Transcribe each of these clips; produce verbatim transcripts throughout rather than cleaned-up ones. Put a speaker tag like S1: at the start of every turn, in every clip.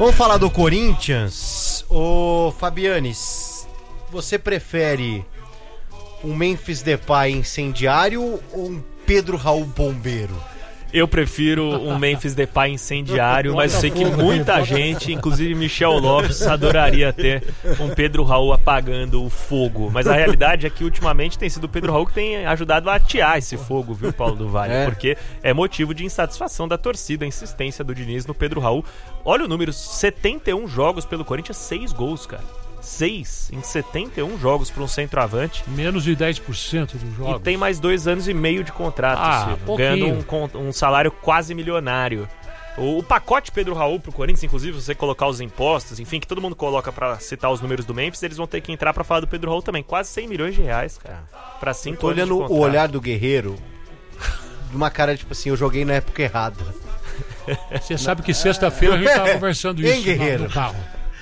S1: Vamos falar do Corinthians. Ô Fabianes, você prefere um Memphis Depay incendiário ou um Pedro Raul bombeiro?
S2: Eu prefiro um Memphis Depay incendiário, mas eu sei que muita gente, inclusive Michel Lopes, adoraria ter um Pedro Raul apagando o fogo. Mas a realidade é que ultimamente tem sido o Pedro Raul que tem ajudado a atear esse fogo, viu, Paulo do Vale? É. Porque é motivo de insatisfação da torcida, a insistência do Diniz no Pedro Raul. Olha o número, setenta e um jogos pelo Corinthians, seis gols, cara. seis em setenta e um jogos para um centroavante.
S3: Menos de dez por cento dos jogos.
S2: E tem mais dois anos e meio de contrato,
S3: ah,
S2: Silvio, ganhando um, um salário quase milionário. O, o pacote Pedro Raul pro Corinthians, inclusive, se você colocar os impostos, enfim, que todo mundo coloca para citar os números do Memphis, eles vão ter que entrar para falar do Pedro Raul também. Quase cem milhões de reais, cara. Pra cinco
S1: Tô
S2: anos de
S1: olhando
S2: contrato.
S1: o olhar do Guerreiro de uma cara tipo assim, eu joguei na época errada.
S3: Você sabe que sexta-feira a gente tava conversando isso.
S1: Hein, Guerreiro?
S3: No carro.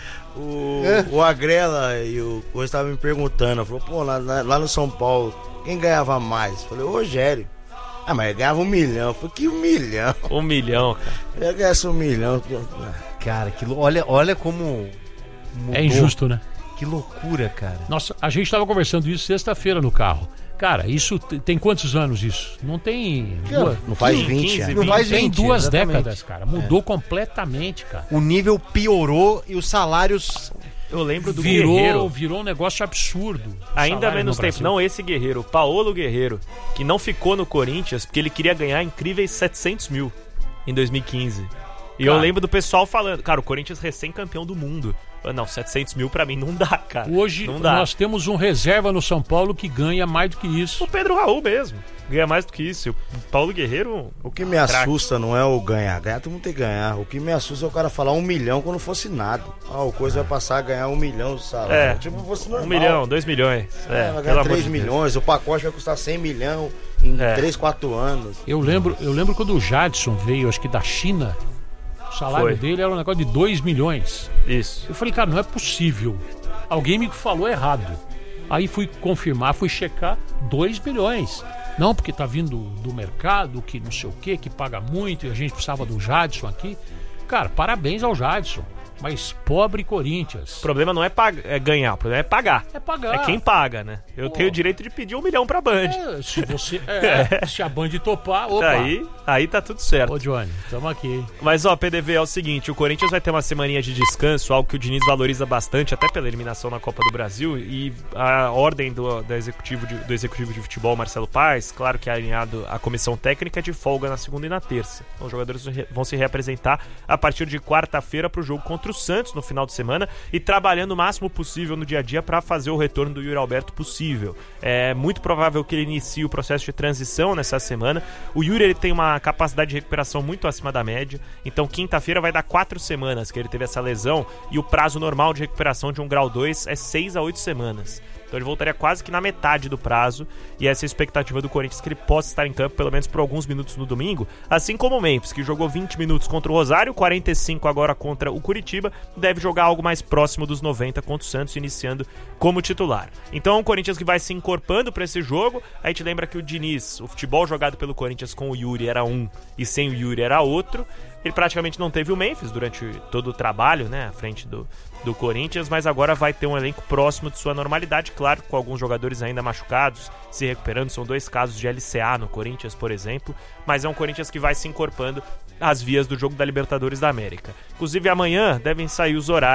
S4: O, o Agrela e o Coisa estavam me perguntando, falou, pô, lá, lá no São Paulo, quem ganhava mais? Eu falei, o Rogério. Ah, mas ele ganhava um milhão. Eu falei, que um milhão?
S2: Um milhão, cara.
S4: Eu ganhasse um milhão.
S1: Cara, que, olha, olha como mudou.
S3: É injusto, né?
S1: Que loucura, cara.
S3: Nossa, a gente tava conversando isso sexta-feira no carro. Cara, isso t- tem quantos anos isso? Não tem...
S1: Cara,
S4: não faz
S2: quinze,
S4: vinte,
S2: quinze,
S4: anos.
S1: não faz
S3: tem
S1: vinte,
S3: duas
S1: exatamente.
S3: décadas, cara. Mudou é. completamente, cara.
S1: O nível piorou e os salários...
S2: Eu lembro do
S3: virou,
S2: Guerreiro.
S3: Virou um negócio absurdo.
S2: Ainda menos tempo. Não esse Guerreiro, o Paolo Guerreiro, que não ficou no Corinthians porque ele queria ganhar incríveis setecentos mil em dois mil e quinze. E cara, eu lembro do pessoal falando, cara, o Corinthians recém-campeão do mundo. Não, setecentos mil pra mim não dá, cara.
S3: Hoje
S2: não dá.
S3: Nós temos um reserva no São Paulo que ganha mais do que isso.
S2: O Pedro Raul mesmo ganha mais do que isso. O Paulo Guerreiro...
S4: O que me assusta não é o ganhar. Ganhar todo mundo tem que ganhar. O que me assusta é o cara falar um milhão quando fosse nada. Ah, o Coisa vai passar a ganhar um milhão de salário.
S2: É,
S4: tipo, fosse normal.
S2: Um milhão, dois milhões. É,
S4: é vai ganhar três milhões. O pacote vai custar cem milhões em é. três, quatro anos.
S3: Eu lembro, eu lembro quando o Jadson veio, acho que da China... O salário Foi. dele era um negócio de dois milhões.
S2: Isso.
S3: Eu falei, cara, não é possível. Alguém me falou errado. Aí fui confirmar, fui checar, dois milhões. Não, porque tá vindo do mercado, que não sei o que, que paga muito, e a gente precisava do Jadson aqui. Cara, parabéns ao Jadson. Mas pobre Corinthians.
S2: O problema não é, pag- é ganhar, o problema é pagar.
S3: É pagar.
S2: É quem paga, né? Eu Pô. tenho o direito de pedir um milhão pra Band.
S3: É, se você. É, se a Band topar, opa.
S2: Aí, aí tá tudo certo.
S3: Ô, Johnny, tamo aqui.
S2: Mas, ó, P D V, é o seguinte: o Corinthians vai ter uma semaninha de descanso, algo que o Diniz valoriza bastante, até pela eliminação na Copa do Brasil. E a ordem do, do, executivo, de, do executivo de futebol, Marcelo Paes, claro que é alinhado à comissão técnica, de folga na segunda e na terça. Então, os jogadores vão se reapresentar a partir de quarta-feira pro jogo contra o Santos, no final de semana, e trabalhando o máximo possível no dia a dia para fazer o retorno do Yuri Alberto possível. É muito provável que ele inicie o processo de transição nessa semana. O Yuri ele tem uma capacidade de recuperação muito acima da média, então quinta-feira vai dar quatro semanas que ele teve essa lesão, e o prazo normal de recuperação de um grau dois é seis a oito semanas. Então ele voltaria quase que na metade do prazo, e essa é a expectativa do Corinthians, que ele possa estar em campo pelo menos por alguns minutos no domingo, assim como o Memphis, que jogou vinte minutos contra o Rosário, quarenta e cinco agora contra o Curitiba, deve jogar algo mais próximo dos noventa contra o Santos, iniciando como titular. Então o Corinthians que vai se encorpando para esse jogo. A gente lembra que o Diniz, o futebol jogado pelo Corinthians com o Yuri era um e sem o Yuri era outro. Ele praticamente não teve o Memphis durante todo o trabalho, né, à frente do, do Corinthians, mas agora vai ter um elenco próximo de sua normalidade, claro, com alguns jogadores ainda machucados, se recuperando. São dois casos de L C A no Corinthians, por exemplo, mas é um Corinthians que vai se encorpando às vias do jogo da Libertadores da América. Inclusive amanhã devem sair os horários